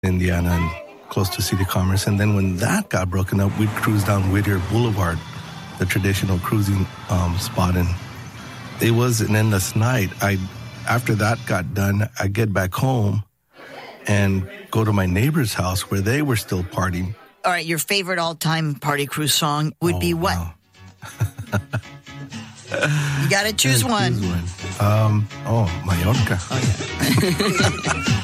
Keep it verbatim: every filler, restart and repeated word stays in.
Indiana and close to City Commerce. And then when that got broken up, we'd cruise down Whittier Boulevard, the traditional cruising um, spot. And it was an endless night. I, after that got done, I get back home and go to my neighbor's house where they were still partying. All right, your favorite all-time party cruise song would oh, be what? Wow. You got to choose one. Choose one. Um, oh, Mallorca. Oh, yeah.